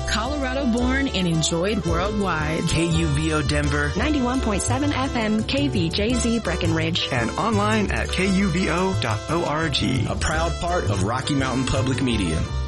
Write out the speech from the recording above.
Colorado born and enjoyed worldwide. KUVO Denver, 91.7 FM, KVJZ Breckenridge, and online at kuvo.org. A proud part of Rocky Mountain Public Media.